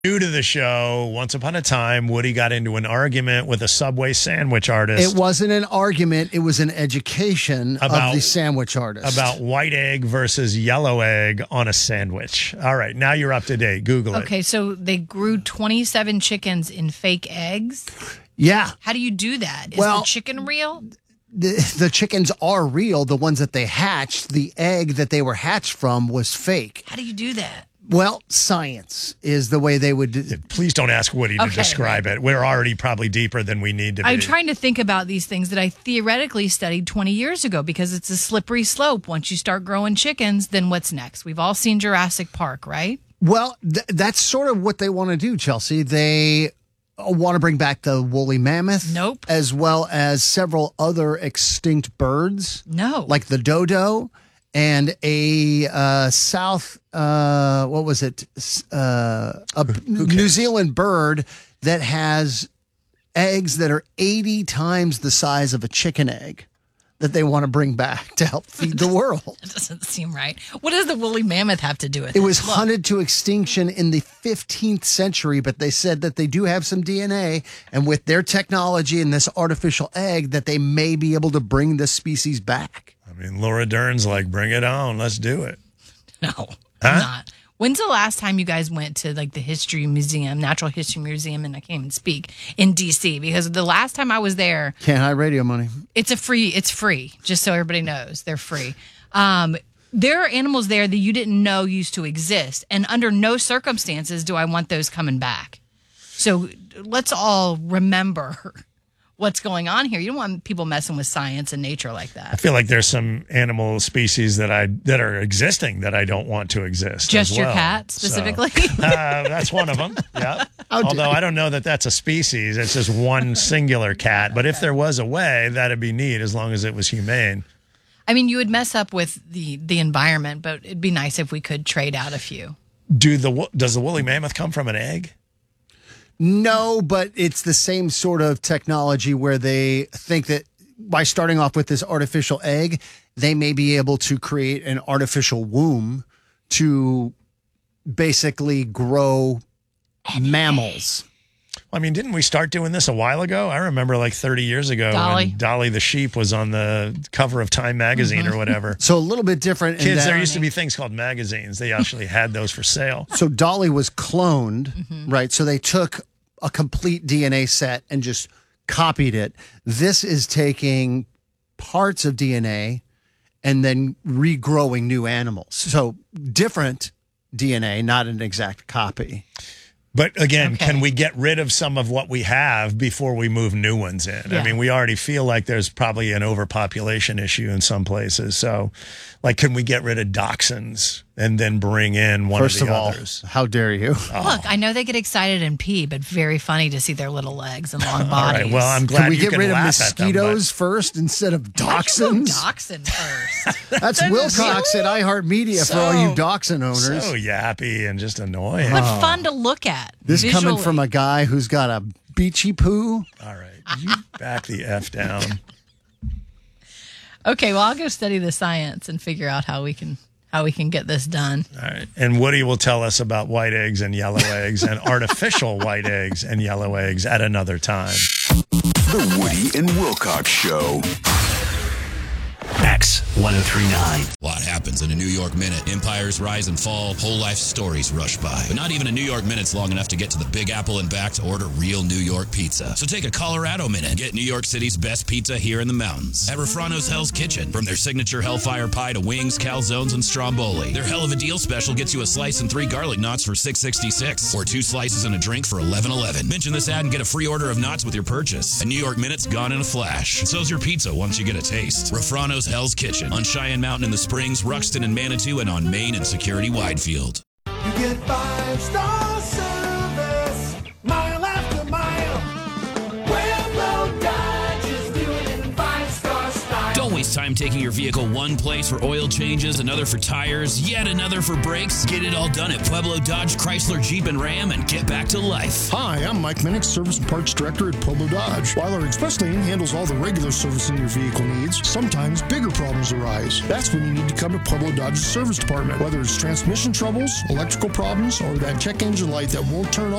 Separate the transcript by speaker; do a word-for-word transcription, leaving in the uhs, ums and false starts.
Speaker 1: New to the show, once upon a time, Woody got into an argument with a Subway sandwich artist.
Speaker 2: It wasn't an argument. It was an education
Speaker 1: About-
Speaker 2: of the sandwich artist.
Speaker 1: About white egg versus yellow egg on a sandwich. All right, now you're up to date. Google it.
Speaker 3: Okay, so they grew twenty-seven chickens in fake eggs.
Speaker 2: Yeah.
Speaker 3: How do you do that? Is
Speaker 2: Well-
Speaker 3: the chicken real?
Speaker 2: The, the chickens are real. The ones that they hatched, the egg that they were hatched from was fake.
Speaker 3: How do you do that?
Speaker 2: Well, science is the way they would do.
Speaker 1: Please don't ask Woody to
Speaker 3: Okay,
Speaker 1: describe it. We're already probably deeper than we need to be.
Speaker 3: I'm trying to think about these things that I theoretically studied twenty years ago because it's a slippery slope. Once you start growing chickens, then what's next? We've all seen Jurassic Park, right?
Speaker 2: Well, th- that's sort of what they want to do, Chelsea. They want to bring back the woolly mammoth.
Speaker 3: Nope.
Speaker 2: As well as several other extinct birds.
Speaker 3: No.
Speaker 2: Like the dodo and a uh, South, uh, what was it? S- Uh, a New Zealand bird that has eggs that are eighty times the size of a chicken egg that they want to bring back to help feed the world.
Speaker 3: That doesn't seem right. What does the woolly mammoth have to do with
Speaker 2: It
Speaker 3: it?
Speaker 2: was
Speaker 3: Look,
Speaker 2: hunted to extinction in the fifteenth century, but they said that they do have some D N A, and with their technology and this artificial egg, that they may be able to bring this species back.
Speaker 1: I mean, Laura Dern's like, bring it on. Let's do it.
Speaker 3: No, I'm not. When's the last time you guys went to like the History Museum, Natural History Museum, and I can't even speak, in D C? Because the last time I was there,
Speaker 2: Can't hide radio money.
Speaker 3: it's a free, it's free, just so everybody knows. They're free. Um, there are animals there that you didn't know used to exist. And under no circumstances do I want those coming back. So let's all remember what's going on here. You don't want people messing with science and nature like
Speaker 1: I
Speaker 3: that.
Speaker 1: feel like there's some animal species that I that are existing that I don't want to exist.
Speaker 3: Just
Speaker 1: as
Speaker 3: your
Speaker 1: well.
Speaker 3: cat,
Speaker 1: So,
Speaker 3: specifically?
Speaker 1: uh, that's one of them. Yeah. Although I don't know that that's a species. It's just one singular cat. But if there was a way, that'd be neat as long as it was humane.
Speaker 3: I mean, you would mess up with the, the environment, but it'd be nice if we could trade out a few.
Speaker 1: Do the wo- does the woolly mammoth come from an egg?
Speaker 2: No, but it's the same sort of technology where they think that by starting off with this artificial egg, they may be able to create an artificial womb to basically grow mammals.
Speaker 1: I mean, didn't we start doing this a while ago? I remember like thirty years ago
Speaker 3: Dolly.
Speaker 1: when Dolly the sheep was on the cover of Time magazine or whatever.
Speaker 2: So a little bit different. in
Speaker 1: Kids,
Speaker 2: that-
Speaker 1: there used to be things called magazines. They actually had those for sale.
Speaker 2: So Dolly was cloned, right? So they took a complete D N A set and just copied it. This is taking parts of D N A and then regrowing new animals. So different D N A, not an exact copy.
Speaker 1: But again,
Speaker 3: Okay.
Speaker 1: can we get rid of some of what we have before we move new ones in? I
Speaker 3: Yeah.
Speaker 1: mean, we already feel like there's probably an overpopulation issue in some places. So, like, can we get rid of dachshunds and then bring in one
Speaker 2: First
Speaker 1: of
Speaker 2: of
Speaker 1: the
Speaker 2: all,
Speaker 1: others?
Speaker 2: how dare you?
Speaker 3: Look, I know they get excited and pee, but very funny to see their little legs and long
Speaker 1: All
Speaker 3: bodies.
Speaker 1: right. Well, I'm glad
Speaker 2: Can we
Speaker 1: you
Speaker 2: get
Speaker 1: can
Speaker 2: rid of
Speaker 1: laugh at them, but-
Speaker 2: mosquitoes first instead of dachshunds?
Speaker 3: Dachshund first.
Speaker 2: That's Wilcox at iHeartMedia for all you dachshund owners.
Speaker 1: So yappy and just annoying.
Speaker 3: But fun to look at.
Speaker 2: This coming
Speaker 3: visually.
Speaker 2: from a guy who's got a beachy poo.
Speaker 1: All right. You back the F down.
Speaker 3: Okay, well, I'll go study the science and figure out how we can how we can get this done.
Speaker 1: All right. And Woody will tell us about white eggs and yellow eggs and artificial white eggs and yellow eggs at another time.
Speaker 4: The Woody and Wilcox Show.
Speaker 5: X one oh three point nine.
Speaker 6: A lot happens in a New York minute. Empires rise and fall, whole life stories rush by. But not even a New York minute's long enough to get to the Big Apple and back to order real New York pizza. So take a Colorado minute. Get New York City's best pizza here in the mountains. At Refrano's Hell's Kitchen. From their signature Hellfire Pie to wings, calzones, and stromboli. Their hell of a deal special gets you a slice and three garlic knots for six sixty-six, or two slices and a drink for eleven eleven. Mention this ad and get a free order of knots with your purchase. A New York minute's gone in a flash. And so's your pizza once you get a taste. Refrano's Hell's Kitchen on Cheyenne Mountain in the Springs, Ruxton and Manitou, and on Main and Security Widefield.
Speaker 7: You get five-star service, mile after mile. Pueblo Dodge is doing it in five-star style.
Speaker 6: Don't waste time time taking your vehicle one place for oil changes, another for tires, yet another for brakes? Get it all done at Pueblo Dodge, Chrysler, Jeep, and Ram and get back to life.
Speaker 5: Hi, I'm Mike Minnick, Service and Parts Director at Pueblo Dodge. While our Express Lane handles all the regular servicing your vehicle needs, sometimes bigger problems arise. That's when you need to come to Pueblo Dodge's service department. Whether it's transmission troubles, electrical problems, or that check engine light that won't turn on